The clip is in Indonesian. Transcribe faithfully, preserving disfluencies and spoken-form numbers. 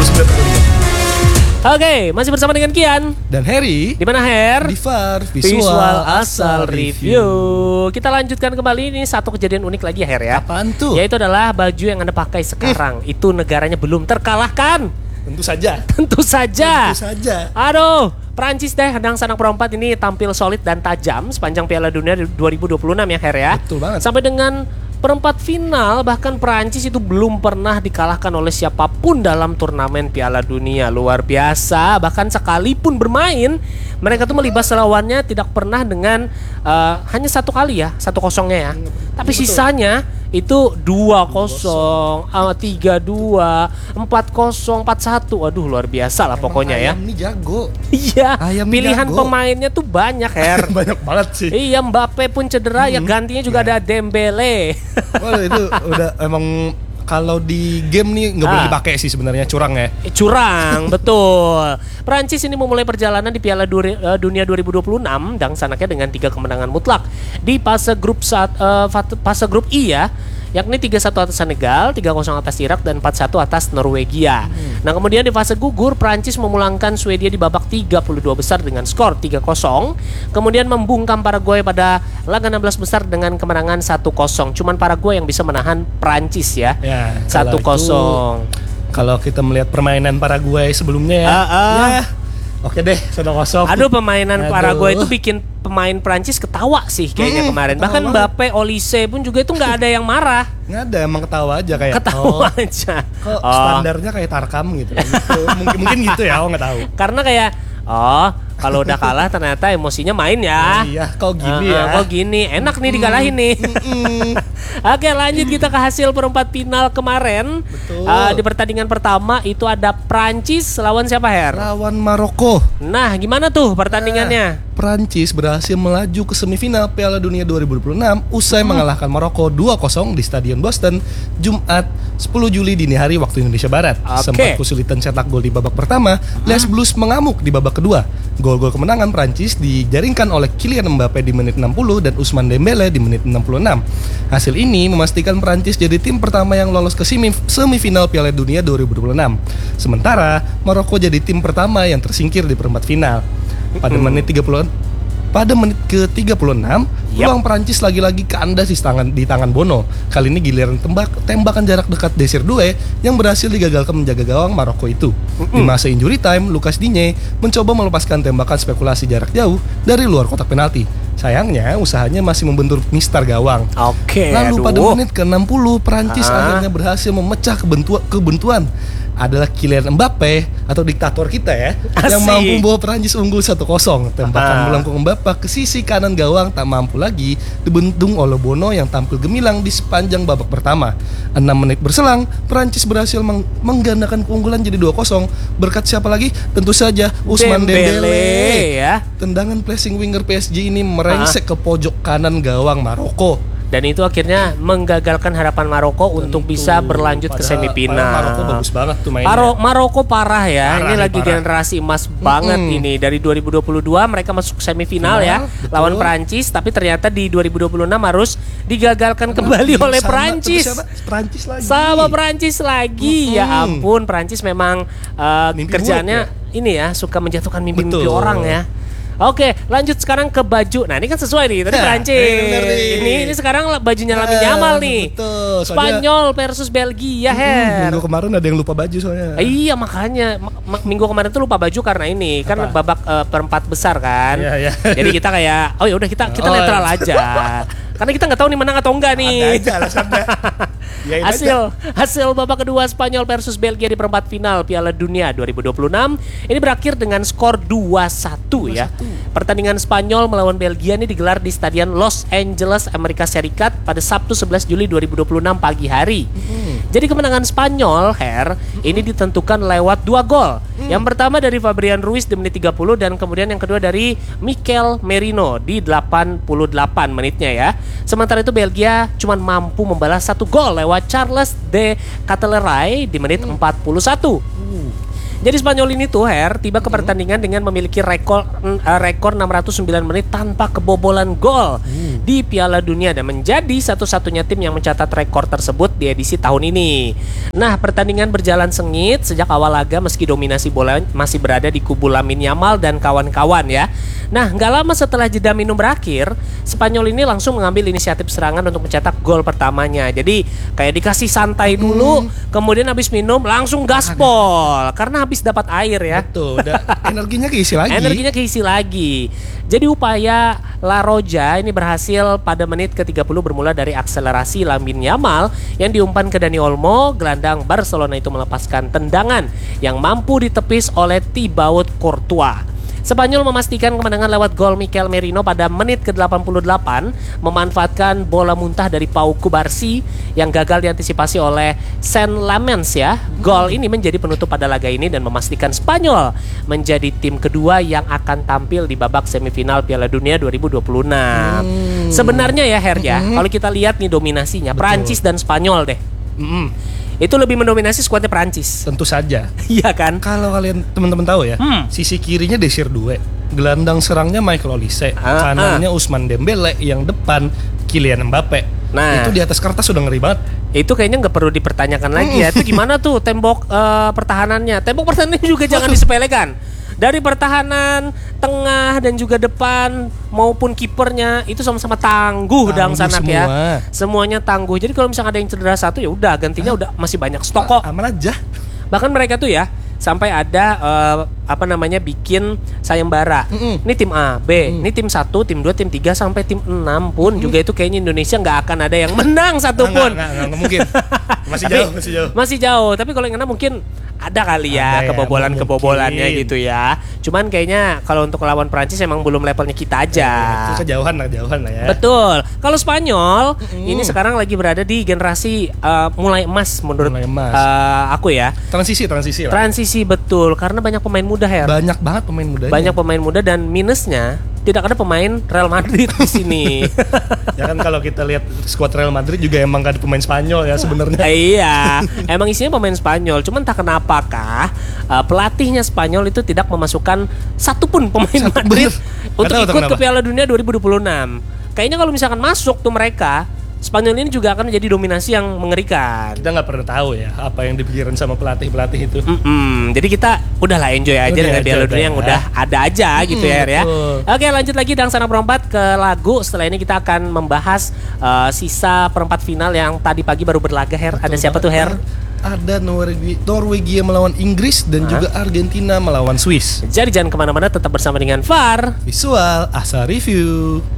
sembilan puluh lima. Oke, masih bersama dengan Kian Dan Harry di mana Her? Di V A R Visual, Visual Asal Review. Kita lanjutkan kembali ini satu kejadian unik lagi Her ya. Apaan tuh? Yaitu adalah baju yang Anda pakai sekarang. Hmm. Itu negaranya belum terkalahkan. Tentu saja. Tentu saja. Tentu saja. Aduh, Prancis deh, Hadang Sanak Perempat ini tampil solid dan tajam sepanjang Piala Dunia dua ribu dua puluh enam ya Her ya. Betul banget. Sampai dengan perempat final, bahkan Prancis itu belum pernah dikalahkan oleh siapapun dalam turnamen Piala Dunia. Luar biasa, bahkan sekalipun bermain mereka tuh melibas lawannya tidak pernah dengan uh, hanya satu kali ya, satu kosongnya ya. Tapi betul. Sisanya itu dua kosong, tiga dua, empat kosong, empat satu. Waduh, luar biasa lah. Emang pokoknya ya. Ayam nih jago. Iya, ayam pilihan jago. Pemainnya tuh banyak Her. Banyak banget sih. Iya, Mbappe pun cedera, hmm. ya gantinya juga ya. Ada Dembele. Waduh, itu udah emang kalau di game nih nggak boleh ah. dipakai sih sebenarnya, curang ya. Eh, curang, betul. Prancis ini memulai perjalanan di Piala Dunia dua ribu dua puluh enam dan sanaknya dengan tiga kemenangan mutlak di fase grup saat uh, fase grup I ya, yakni tiga satu atas Senegal, tiga kosong atas Irak dan empat satu atas Norwegia. Hmm. Nah, kemudian di fase gugur Prancis memulangkan Swedia di babak tiga puluh dua besar dengan skor tiga kosong, kemudian membungkam Paraguay pada laga enam belas besar dengan kemenangan satu kosong. Cuman Paraguay yang bisa menahan Prancis ya. Ya, satu kosong. Kalau kita melihat permainan Paraguay sebelumnya ya. Uh, uh. ya. Oke deh, satu kosong. Aduh, permainan Aduh. Paraguay itu bikin pemain Prancis ketawa sih kayaknya hmm, kemarin. Bahkan Mbappe, Olise pun juga itu nggak ada yang marah. Nggak ada, emang ketawa aja kayak. Ketawa oh, aja. Kok oh. standarnya kayak Tarkam gitu. gitu. Mungkin mungkin gitu ya, aku nggak tahu. Karena kayak oh, kalau udah kalah ternyata emosinya main ya. Oh, iya, kok gini uh, ya. Kok gini, enak nih dikalahin nih. Oke, lanjut kita ke hasil perempat final kemarin. Betul. Uh, di pertandingan pertama itu ada Prancis lawan siapa Her? Lawan Maroko. Nah, gimana tuh pertandingannya? Nah, Prancis berhasil melaju ke semifinal Piala Dunia dua ribu dua puluh enam usai hmm. mengalahkan Maroko dua kosong di Stadion Boston Jumat sepuluh Juli dini hari waktu Indonesia Barat. Okay. Sempat kesulitan cetak gol di babak pertama, hmm. Les Blues mengamuk di babak kedua. Gol-gol kemenangan Prancis dijaringkan oleh Kylian Mbappe di menit enam puluh dan Ousmane Dembele di menit enam puluh enam. Hasil ini memastikan Prancis jadi tim pertama yang lolos ke semifinal Piala Dunia dua ribu dua puluh enam. Sementara Maroko jadi tim pertama yang tersingkir di perempat final. Pada menit tiga puluh Pada menit ke tiga puluh enam, yep. peluang Prancis lagi-lagi kandas di tangan di tangan Bono. Kali ini giliran tembak tembakan jarak dekat Desir Doué yang berhasil digagalkan menjaga gawang Maroko itu. Mm-hmm. Di masa injury time, Lucas Digne mencoba melepaskan tembakan spekulasi jarak jauh dari luar kotak penalti. Sayangnya usahanya masih membentur mistar gawang. Oke. Lalu aduh. pada menit ke enam puluh, Prancis ah. akhirnya berhasil memecah kebentua, kebuntuan. Adalah Kylian Mbappe atau diktator kita ya, Asik. yang mampu membawa Prancis unggul satu kosong. Tembakan ah. melengkung Mbappe ke sisi kanan gawang tak mampu lagi dibendung oleh Bono yang tampil gemilang di sepanjang babak pertama. enam menit berselang, Prancis berhasil meng- menggandakan keunggulan jadi dua kosong. Berkat siapa lagi? Tentu saja Ousmane Dembele, Dembele ya. Tendangan placing winger P S G ini merengsek ah. ke pojok kanan gawang Maroko. Dan itu akhirnya menggagalkan harapan Maroko Tentu. untuk bisa berlanjut padahal, ke semifinal. Maroko bagus banget tuh mainnya. Maro- Maroko parah ya. Parah ini nih, lagi parah. generasi emas mm-hmm. banget ini. Dari dua ribu dua puluh dua mereka masuk semifinal Final, ya betul. lawan Prancis, tapi ternyata di dua ribu dua puluh enam harus digagalkan kembali oh, oleh sama, Prancis. Prancis lagi. Sama Prancis lagi. Mm-hmm. Ya ampun, Prancis memang uh, kerjaannya ya? ini ya, suka menjatuhkan mimpi-mimpi orang ya. Oke, lanjut sekarang ke baju. Nah, ini kan sesuai nih, tadi Prancis. Ini ini sekarang bajunya Lamine Yamal nih. Betul. Spanyol versus Belgia, Her. Minggu kemarin ada yang lupa baju soalnya. Iya, makanya M- minggu kemarin tuh lupa baju karena ini kan Apa? babak uh, perempat besar kan. Iya, iya. Jadi kita kayak, oh ya udah kita kita oh, netral aja. Karena kita nggak tahu nih menang atau enggak nih. Ada aja alasannya. hasil aja. hasil babak kedua Spanyol versus Belgia di perempat final Piala Dunia dua ribu dua puluh enam ini berakhir dengan skor dua satu ya. Pertandingan Spanyol melawan Belgia ini digelar di Stadion Los Angeles, Amerika Serikat pada Sabtu sebelas Juli dua ribu dua puluh enam pagi hari. Mm. Jadi kemenangan Spanyol, Her, mm. ini ditentukan lewat dua gol. Mm. Yang pertama dari Fabian Ruiz di menit tiga puluh dan kemudian yang kedua dari Mikel Merino di delapan puluh delapan menitnya ya. Sementara itu Belgia cuma mampu membalas satu gol lewat Charles de Ketelaere di menit mm. empat puluh satu. Mm. Jadi Spanyol ini tuh Her tiba ke pertandingan dengan memiliki rekor uh, rekor enam ratus sembilan menit tanpa kebobolan gol hmm. di Piala Dunia dan menjadi satu-satunya tim yang mencatat rekor tersebut di edisi tahun ini. Nah, pertandingan berjalan sengit sejak awal laga meski dominasi bola masih berada di kubu Lamine Yamal dan kawan-kawan ya. Nah, nggak lama setelah jeda minum berakhir, Spanyol ini langsung mengambil inisiatif serangan untuk mencetak gol pertamanya. Jadi kayak dikasih santai dulu, hmm. kemudian habis minum langsung gaspol karena habis dapat air ya. Betul, dan energinya keisi lagi. Energinya keisi lagi. Jadi upaya La Roja ini berhasil pada menit ke tiga puluh bermula dari akselerasi Lamine Yamal yang diumpan ke Dani Olmo. Gelandang Barcelona itu melepaskan tendangan yang mampu ditepis oleh Thibaut Courtois. Spanyol memastikan kemenangan lewat gol Mikel Merino pada menit ke delapan puluh delapan, memanfaatkan bola muntah dari Pau Cubarsí yang gagal diantisipasi oleh Saint Lamens ya. Gol ini menjadi penutup pada laga ini dan memastikan Spanyol menjadi tim kedua yang akan tampil di babak semifinal Piala Dunia dua ribu dua puluh enam. Hmm. Sebenarnya ya Her ya, hmm. kalau kita lihat nih dominasinya, betul, Prancis dan Spanyol deh. Hmm. Itu lebih mendominasi skuadnya Prancis. Tentu saja. Iya kan? Kalau kalian teman-teman tahu ya, hmm. sisi kirinya Desir Doué, gelandang serangnya Michael Olise, ah, kanannya ah. Ousmane Dembele, yang depan Kylian Mbappe. Nah, itu di atas kertas sudah ngeri banget. Itu kayaknya nggak perlu dipertanyakan lagi ya. Itu gimana tuh tembok uh, pertahanannya? Tembok pertahanannya juga jangan disepelekan. Dari pertahanan, tengah dan juga depan maupun kipernya itu sama-sama tangguh, Dang Sanak semua. Ya. Semuanya tangguh. Jadi kalau misalnya ada yang cedera satu ya udah gantinya ah. udah masih banyak stok kok. Aman aja. Bahkan mereka tuh ya sampai ada uh, apa namanya bikin sayembara. Mm-mm. Ini tim A, B, mm. ini tim satu, tim dua, tim tiga sampai tim enam pun mm. juga itu kayaknya Indonesia nggak akan ada yang menang satupun. Nggak, nggak, nggak mungkin. Masih jauh, masih jauh. Masih jauh. Tapi kalau yang enam mungkin ada kali ya ada kebobolan-kebobolannya ya, gitu ya. Cuman kayaknya kalau untuk lawan Prancis emang belum levelnya kita aja. Ya, itu kejauhan lah, jauhan lah ya. Betul. Kalau Spanyol mm. ini sekarang lagi berada di generasi uh, mulai emas menurut mulai emas. Uh, aku ya. Transisi, transisi lah. Transisi betul karena banyak pemain muda ya. Banyak banget pemain muda. Banyak pemain muda dan minusnya tidak ada pemain Real Madrid di sini. Ya kan kalau kita lihat skuad Real Madrid juga emang gak ada pemain Spanyol ya sebenarnya. Iya, emang isinya pemain Spanyol. Cuman tak kenapakah uh, pelatihnya Spanyol itu tidak memasukkan satupun pemain Satu Madrid bener. Untuk ikut ke Piala Dunia dua ribu dua puluh enam. Kayaknya kalau misalkan masuk tuh mereka, Spanyol ini juga akan menjadi dominasi yang mengerikan. Kita nggak pernah tahu ya apa yang dipikirin sama pelatih-pelatih itu. Mm-mm. Jadi kita udahlah enjoy aja udah dengan Piala Dunia yang udah ada aja mm-mm, gitu ya, Her, ya. Oke, lanjut lagi Dang Sana Perempat ke lagu. Setelah ini kita akan membahas uh, sisa perempat final yang tadi pagi baru berlaga, Her. Betul ada siapa tuh, Her? Ada Norwegia, Norwegia melawan Inggris dan Hah? juga Argentina melawan Swiss. Jadi jangan kemana-mana, tetap bersama dengan V A R Visual Asa Review.